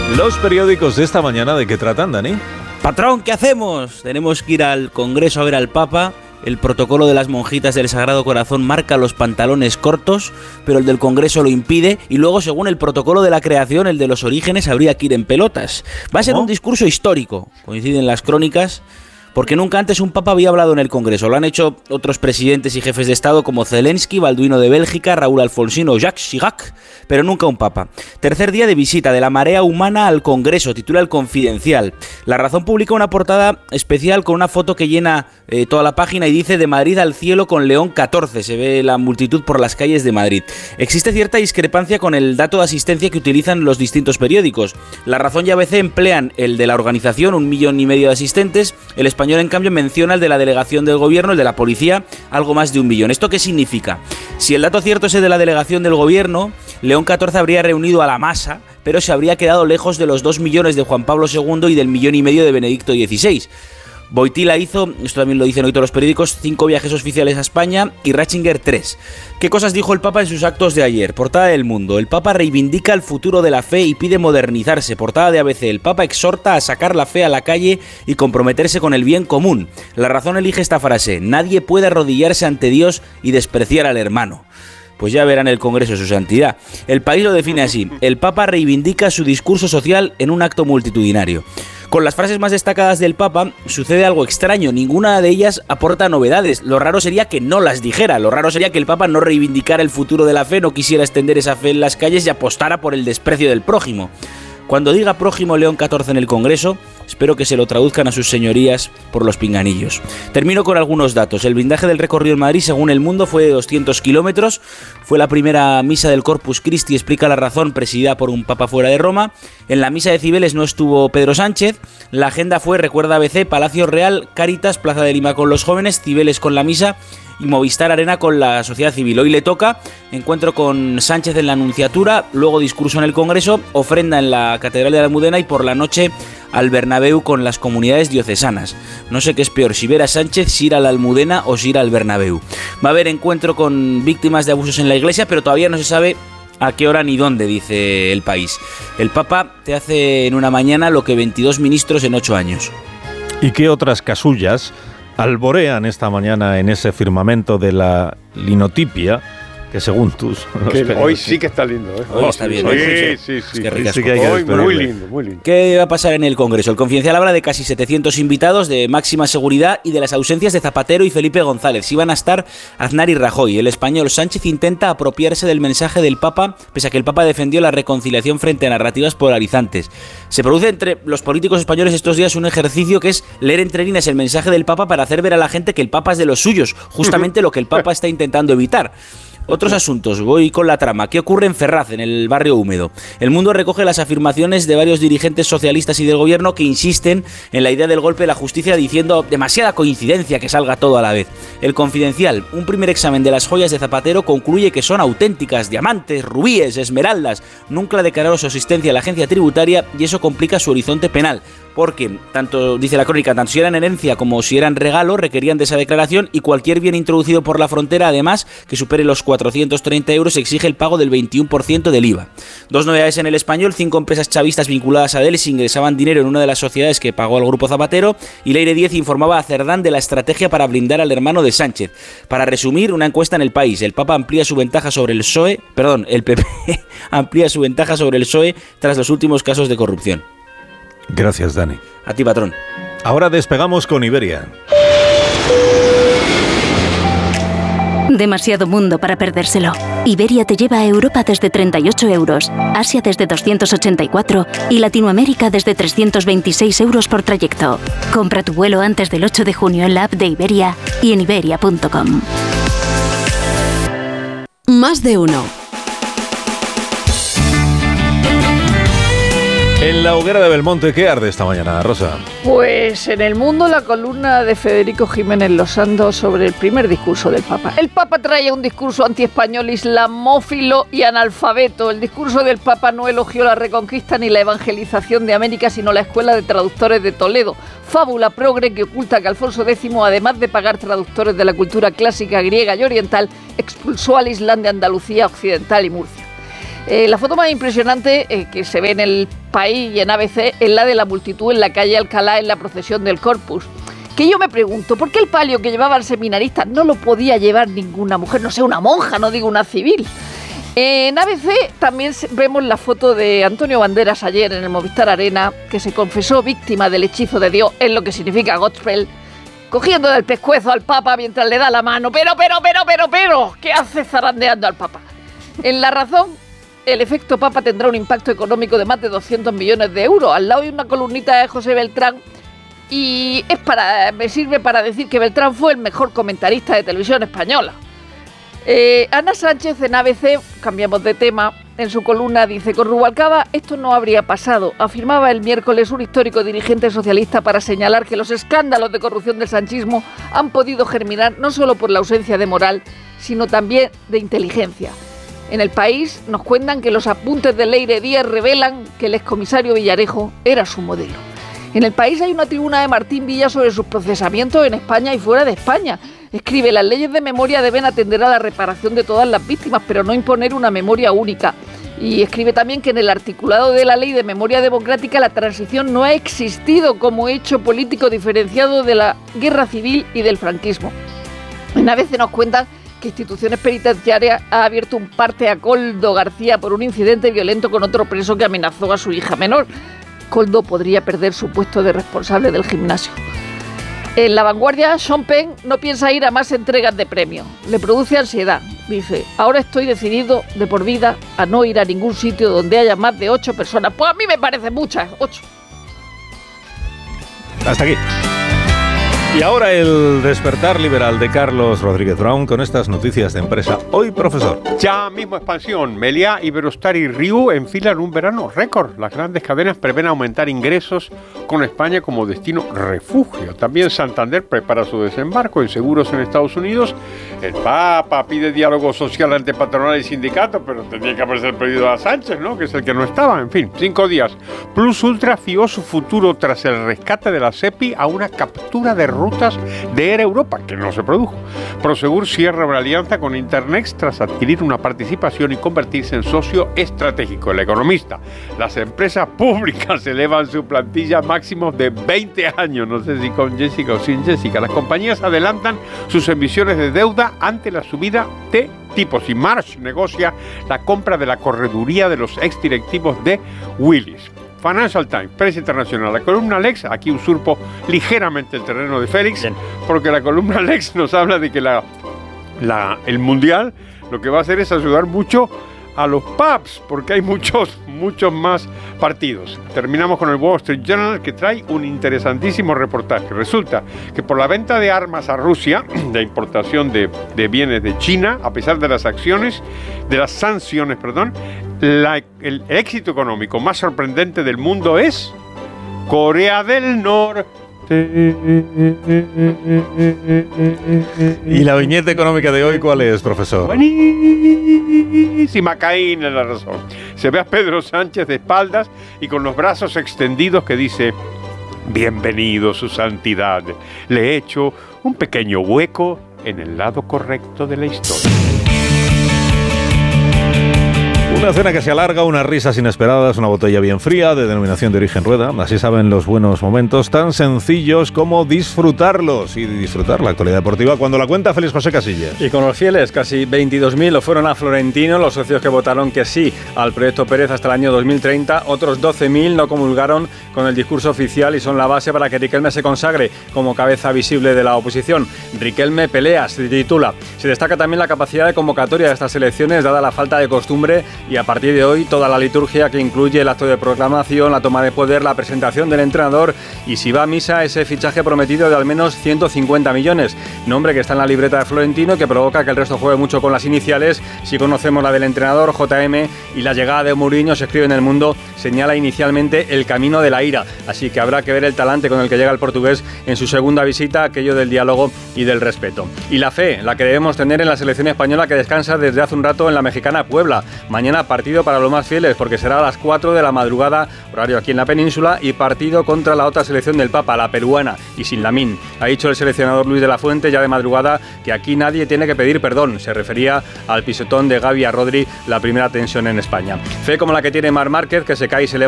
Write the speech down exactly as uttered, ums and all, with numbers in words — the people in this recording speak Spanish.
Los periódicos de esta mañana, ¿de qué tratan, Dani? Patrón, ¿qué hacemos? Tenemos que ir al Congreso a ver al Papa. El protocolo de las monjitas del Sagrado Corazón marca los pantalones cortos, pero el del Congreso lo impide. Y luego, según el protocolo de la creación, el de los orígenes habría que ir en pelotas. Va a ser un discurso histórico, coinciden las crónicas, porque nunca antes un papa había hablado en el Congreso. Lo han hecho otros presidentes y jefes de Estado como Zelensky, Balduino de Bélgica, Raúl Alfonsín o Jacques Chirac, pero nunca un papa. Tercer día de visita de la marea humana al Congreso, titula El Confidencial. La Razón publica una portada especial con una foto que llena eh, toda la página y dice: de Madrid al cielo con León catorce. Se ve la multitud por las calles de Madrid. Existe cierta discrepancia con el dato de asistencia que utilizan los distintos periódicos. La Razón y A B C emplean el de la organización, un millón y medio de asistentes. El Español, en cambio, menciona el de la delegación del gobierno, el de la policía, algo más de un millón. ¿Esto qué significa? Si el dato cierto es el de la delegación del gobierno, León catorce habría reunido a la masa, pero se habría quedado lejos de los dos millones de Juan Pablo segundo y del millón y medio de Benedicto dieciséis. Boitila hizo, esto también lo dicen hoy todos los periódicos, cinco viajes oficiales a España y Ratzinger tres. ¿Qué cosas dijo el Papa en sus actos de ayer? Portada del Mundo: el Papa reivindica el futuro de la fe y pide modernizarse. Portada de A B C: el Papa exhorta a sacar la fe a la calle y comprometerse con el bien común. La Razón elige esta frase: nadie puede arrodillarse ante Dios y despreciar al hermano. Pues ya verán el Congreso su santidad. El País lo define así: el Papa reivindica su discurso social en un acto multitudinario. Con las frases más destacadas del Papa sucede algo extraño, ninguna de ellas aporta novedades. Lo raro sería que no las dijera, lo raro sería que el Papa no reivindicara el futuro de la fe, no quisiera extender esa fe en las calles y apostara por el desprecio del prójimo. Cuando diga prójimo León catorce en el Congreso, espero que se lo traduzcan a sus señorías por los pinganillos. Termino con algunos datos. El blindaje del recorrido en Madrid, según El Mundo, fue de doscientos kilómetros. Fue la primera misa del Corpus Christi, explica La Razón, presidida por un papa fuera de Roma. En la misa de Cibeles no estuvo Pedro Sánchez. La agenda fue, recuerda A B C, Palacio Real, Cáritas, Plaza de Lima con los jóvenes, Cibeles con la misa y Movistar Arena con la sociedad civil. Hoy le toca encuentro con Sánchez en la Anunciatura, luego discurso en el Congreso, ofrenda en la Catedral de la Almudena y por la noche al Bernabéu con las comunidades diocesanas. No sé qué es peor, si ver a Sánchez, si ir a la Almudena o si ir al Bernabéu. Va a haber encuentro con víctimas de abusos en la Iglesia, pero todavía no se sabe a qué hora ni dónde, dice El País. El Papa te hace en una mañana lo que veintidós ministros en ocho años. ¿Y qué otras casullas alborean esta mañana en ese firmamento de la linotipia, que según tus... Que hoy sí que está lindo, ¿eh? Hoy está bien. Sí, ¿eh? sí, sí. Qué ricasco. Sí que hay que Hoy despedirle. muy lindo, muy lindo. ¿Qué va a pasar en el Congreso? El Confidencial habla de casi setecientos invitados, de máxima seguridad y de las ausencias de Zapatero y Felipe González. Sí van a estar Aznar y Rajoy. El español Sánchez intenta apropiarse del mensaje del Papa, pese a que el Papa defendió la reconciliación frente a narrativas polarizantes. Se produce entre los políticos españoles estos días un ejercicio que es leer entre líneas el mensaje del Papa para hacer ver a la gente que el Papa es de los suyos, justamente lo que el Papa está intentando evitar. Otros asuntos, voy con la trama. ¿Qué ocurre en Ferraz, en el barrio húmedo? El Mundo recoge las afirmaciones de varios dirigentes socialistas y del gobierno que insisten en la idea del golpe de la justicia, diciendo demasiada coincidencia que salga todo a la vez. El Confidencial, un primer examen de las joyas de Zapatero concluye que son auténticas, diamantes, rubíes, esmeraldas. Nunca declaró su existencia a la agencia tributaria y eso complica su horizonte penal. Porque, tanto dice la crónica, tanto si eran herencia como si eran regalo, requerían de esa declaración y cualquier bien introducido por la frontera, además, que supere los cuatrocientos treinta euros, exige el pago del veintiuno por ciento del I V A. Dos novedades en El Español: cinco empresas chavistas vinculadas a Delis ingresaban dinero en una de las sociedades que pagó al grupo Zapatero, y Leire diez informaba a Cerdán de la estrategia para blindar al hermano de Sánchez. Para resumir, una encuesta en El País: el Papa amplía su ventaja sobre el P S O E, perdón, el P P amplía su ventaja sobre el P S O E tras los últimos casos de corrupción. Gracias, Dani. A ti, patrón. Ahora despegamos con Iberia. Demasiado mundo para perdérselo. Iberia te lleva a Europa desde treinta y ocho euros, Asia desde doscientos ochenta y cuatro y Latinoamérica desde trescientos veintiséis euros por trayecto. Compra tu vuelo antes del ocho de junio en la app de Iberia y en iberia punto com. Más de uno. En la hoguera de Belmonte, ¿qué arde esta mañana, Rosa? Pues en El Mundo, la columna de Federico Jiménez Losando sobre el primer discurso del Papa. El Papa traía un discurso antiespañol, islamófilo y analfabeto. El discurso del Papa no elogió la reconquista ni la evangelización de América, sino la Escuela de Traductores de Toledo. Fábula progre que oculta que Alfonso décimo, además de pagar traductores de la cultura clásica griega y oriental, expulsó al Islam de Andalucía Occidental y Murcia. Eh, la foto más impresionante eh, que se ve en El País y en A B C es la de la multitud en la calle Alcalá en la procesión del Corpus. Que yo me pregunto, ¿por qué el palio que llevaban seminaristas no lo podía llevar ninguna mujer? No sé, una monja, no digo una civil. En A B C también vemos la foto de Antonio Banderas ayer en el Movistar Arena, que se confesó víctima del hechizo de Dios, es lo que significa gospel, cogiendo del pescuezo al Papa mientras le da la mano. Pero, pero, pero, pero, pero, ¿qué hace zarandeando al Papa? En La Razón, el efecto Papa tendrá un impacto económico de más de doscientos millones de euros. Al lado hay una columnita de José Beltrán y es para, me sirve para decir que Beltrán fue el mejor comentarista de televisión española. Eh, Ana Sánchez en A B C, cambiamos de tema, en su columna dice: con Rubalcaba esto no habría pasado. Afirmaba el miércoles un histórico dirigente socialista para señalar que los escándalos de corrupción del sanchismo han podido germinar no solo por la ausencia de moral, sino también de inteligencia. En El País nos cuentan que los apuntes de Leire Díaz revelan que el excomisario Villarejo era su modelo. En El País hay una tribuna de Martín Villa sobre sus procesamientos en España y fuera de España. Escribe: las leyes de memoria deben atender a la reparación de todas las víctimas, pero no imponer una memoria única. Y escribe también que en el articulado de la Ley de Memoria Democrática la transición no ha existido como hecho político diferenciado de la guerra civil y del franquismo. En A B C nos cuentan que Instituciones Penitenciarias ha abierto un parte a Koldo García por un incidente violento con otro preso que amenazó a su hija menor. Koldo podría perder su puesto de responsable del gimnasio. En La Vanguardia, Sean Penn no piensa ir a más entregas de premios. Le produce ansiedad. Dice: ahora estoy decidido de por vida a no ir a ningún sitio donde haya más de ocho personas. Pues a mí me parecen muchas, ocho. Hasta aquí. Y ahora el despertar liberal de Carlos Rodríguez Brown con estas noticias de empresa. Hoy, profesor. Ya mismo expansión. Meliá, Iberostar y Riu enfilan un verano récord. Las grandes cadenas prevén aumentar ingresos con España como destino refugio. También Santander prepara su desembarco en seguros en Estados Unidos. El Papa pide diálogo social ante patronal y sindicatos, pero tendría que haberse pedido a Sánchez, ¿no? Que es el que no estaba. En fin, cinco días. Plus Ultra fió su futuro tras el rescate de la SEPI a una captura de rutas de Air Europa, que no se produjo. Prosegur cierra una alianza con Internext tras adquirir una participación y convertirse en socio estratégico. El Economista: las empresas públicas elevan su plantilla máximo de veinte años. No sé si con Jessica o sin Jessica. Las compañías adelantan sus emisiones de deuda ante la subida de tipos y Marsh negocia la compra de la correduría de los exdirectivos de Willis. Financial Times, prensa internacional. La columna Lex, aquí usurpo ligeramente el terreno de Félix, bien, porque la columna Lex nos habla de que la, la, el Mundial lo que va a hacer es ayudar mucho a los pubs, porque hay muchos, muchos más partidos. Terminamos con el Wall Street Journal, que trae un interesantísimo reportaje. Resulta que por la venta de armas a Rusia, de importación de, de bienes de China, a pesar de las acciones, de las sanciones, perdón, la, el, el éxito económico más sorprendente del mundo es Corea del Norte. ¿Y la viñeta económica de hoy cuál es, profesor? Buenísima, Caín en la razón. Se ve a Pedro Sánchez de espaldas y con los brazos extendidos que dice: bienvenido, su santidad. Le he hecho un pequeño hueco en el lado correcto de la historia. Una cena que se alarga, unas risas inesperadas, una botella bien fría de denominación de origen Rueda. Así saben los buenos momentos tan sencillos como disfrutarlos y disfrutar la actualidad deportiva cuando la cuenta Félix José Casillas. Y con los fieles, casi veintidós mil lo fueron a Florentino, los socios que votaron que sí al proyecto Pérez hasta el año dos mil treinta. Otros doce mil no comulgaron con el discurso oficial y son la base para que Riquelme se consagre como cabeza visible de la oposición. Riquelme pelea, se titula. Se destaca también la capacidad de convocatoria de estas elecciones, dada la falta de costumbre, y a partir de hoy toda la liturgia que incluye el acto de proclamación, la toma de poder, la presentación del entrenador y, si va a misa, ese fichaje prometido de al menos ciento cincuenta millones, nombre que está en la libreta de Florentino y que provoca que el resto juegue mucho con las iniciales. Si conocemos la del entrenador, J M, y la llegada de Mourinho, se escribe en El Mundo, señala inicialmente el camino de la ira, así que habrá que ver el talante con el que llega el portugués en su segunda visita, aquello del diálogo y del respeto. Y la fe, la que debemos tener en la selección española, que descansa desde hace un rato en la mexicana Puebla. Mañana mañana partido para los más fieles, porque será a las cuatro de la madrugada, horario aquí en la península, y partido contra la otra selección del Papa, la peruana, y sin Lamine. Ha dicho el seleccionador Luis de la Fuente ya de madrugada que aquí nadie tiene que pedir perdón. Se refería al pisotón de Gavi a Rodri, la primera tensión en España. Fe como la que tiene Marc Márquez, que se cae y se levanta